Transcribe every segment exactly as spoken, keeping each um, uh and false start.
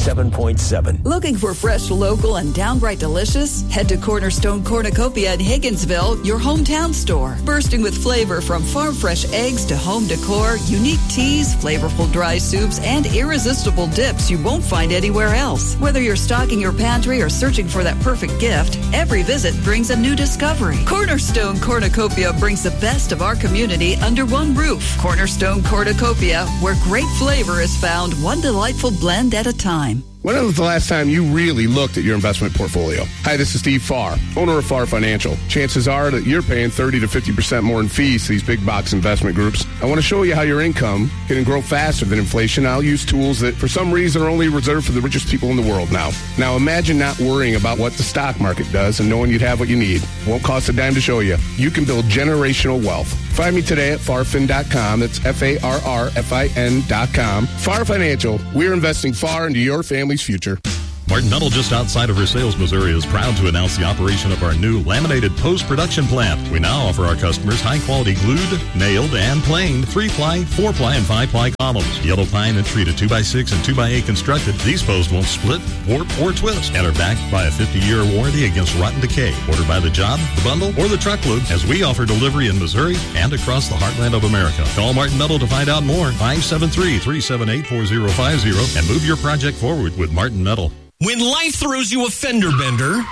ninety-seven point seven. Looking for fresh, local, and downright delicious? Head to Cornerstone Cornucopia in Higginsville, your hometown store. Bursting with flavor from farm fresh eggs to home decor, unique teas, flavorful dry soups, and irresistible dips you won't find anywhere else. Whether you're stocking your pantry or searching for that perfect gift, every visit brings a new discovery. Cornerstone Cornucopia brings the best of our community under one roof. Cornerstone Cornucopia, where great flavor is found one delightful blend at a time. When was the last time you really looked at your investment portfolio? Hi, this is Steve Farr, owner of Farr Financial. Chances are that you're paying thirty to fifty percent more in fees to these big box investment groups. I want to show you how your income can grow faster than inflation. I'll use tools that for some reason are only reserved for the richest people in the world now. Now imagine not worrying about what the stock market does and knowing you'd have what you need. Won't cost a dime to show you. You can build generational wealth. Find me today at farfin dot com. That's F A R R F I N dot com. Farr Financial. We're investing far into your family's future. Martin Metal, just outside of Versailles, Missouri, is proud to announce the operation of our new laminated post-production plant. We now offer our customers high-quality glued, nailed, and planed three-ply, four-ply, and five-ply columns. Yellow pine and treated two by six and two by eight constructed. These posts won't split, warp, or twist and are backed by a fifty-year warranty against rotten decay. Order by the job, the bundle, or the truckload, as we offer delivery in Missouri and across the heartland of America. Call Martin Metal to find out more. five seven three, three seven eight, four zero five zero and move your project forward with Martin Metal. When life throws you a fender bender,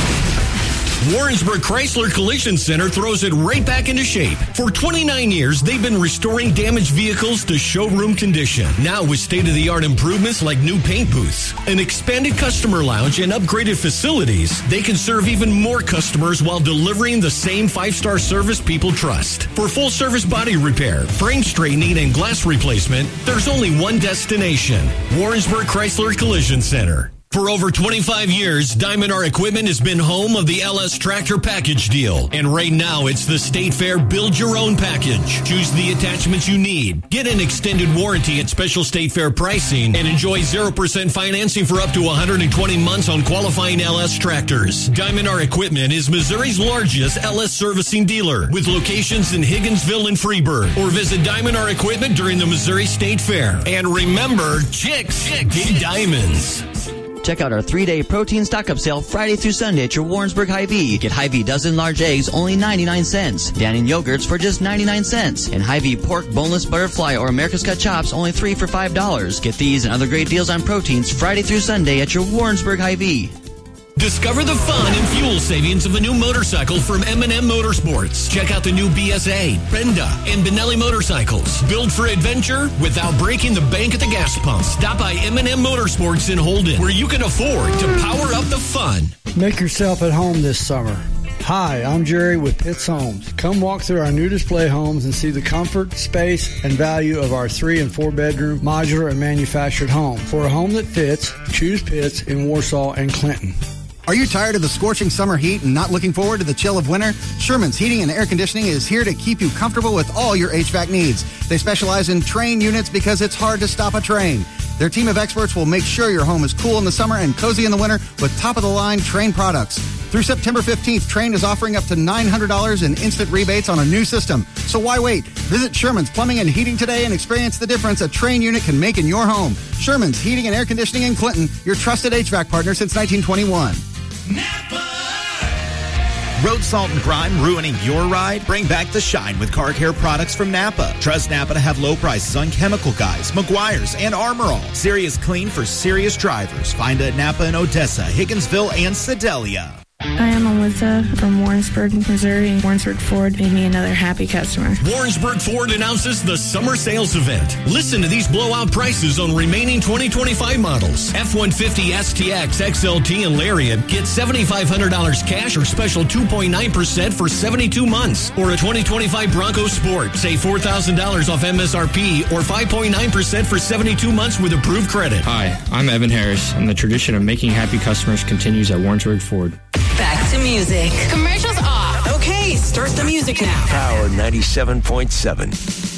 Warrensburg Chrysler Collision Center throws it right back into shape. For twenty-nine years, they've been restoring damaged vehicles to showroom condition. Now with state-of-the-art improvements like new paint booths, an expanded customer lounge, and upgraded facilities, they can serve even more customers while delivering the same five-star service people trust. For full-service body repair, frame straightening, and glass replacement, there's only one destination: Warrensburg Chrysler Collision Center. For over twenty-five years, Diamond R Equipment has been home of the L S Tractor Package Deal. And right now, it's the State Fair Build Your Own Package. Choose the attachments you need. Get an extended warranty at special State Fair pricing and enjoy zero percent financing for up to one hundred twenty months on qualifying L S tractors. Diamond R Equipment is Missouri's largest L S servicing dealer with locations in Higginsville and Freeburg. Or visit Diamond R Equipment during the Missouri State Fair. And remember, chicks, chicks dig diamonds. Check out our three-day protein stock-up sale Friday through Sunday at your Warrensburg Hy-Vee. Get Hy-Vee dozen large eggs, only ninety-nine cents. Dannon yogurts for just ninety-nine cents. And Hy-Vee pork, boneless butterfly, or America's Cut chops, only three for five dollars. Get these and other great deals on proteins Friday through Sunday at your Warrensburg Hy-Vee. Discover the fun and fuel savings of a new motorcycle from M and M Motorsports. Check out the new B S A, Brenda, and Benelli motorcycles. Built for adventure without breaking the bank at the gas pump. Stop by M and M Motorsports in Holden, where you can afford to power up the fun. Make yourself at home this summer. Hi, I'm Jerry with Pitts Homes. Come walk through our new display homes and see the comfort, space, and value of our three and four bedroom modular and manufactured home. For a home that fits, choose Pitts in Warsaw and Clinton. Are you tired of the scorching summer heat and not looking forward to the chill of winter? Sherman's Heating and Air Conditioning is here to keep you comfortable with all your H V A C needs. They specialize in train units because it's hard to stop a train. Their team of experts will make sure your home is cool in the summer and cozy in the winter with top-of-the-line Train products. Through September fifteenth, Train is offering up to nine hundred dollars in instant rebates on a new system. So why wait? Visit Sherman's Plumbing and Heating today and experience the difference a Train unit can make in your home. Sherman's Heating and Air Conditioning in Clinton, your trusted H V A C partner since nineteen twenty-one. Napa! Road salt and grime ruining your ride? Bring back the shine with car care products from Napa. Trust Napa to have low prices on Chemical Guys, Meguiar's, and Armor All. Serious clean for serious drivers. Find it at Napa in Odessa, Higginsville, and Sedalia. Hi, I'm Alyssa from Warrensburg, Missouri. Warrensburg Ford made me another happy customer. Warrensburg Ford announces the summer sales event. Listen to these blowout prices on remaining twenty twenty-five models. F one fifty S T X, X L T, and Lariat get seven thousand five hundred dollars cash or special two point nine percent for seventy-two months. Or a twenty twenty-five Bronco Sport, save four thousand dollars off M S R P or five point nine percent for seventy-two months with approved credit. Hi, I'm Evan Harris, and the tradition of making happy customers continues at Warrensburg Ford. Back to music. Commercials off. Okay, start the music now. Power ninety-seven point seven.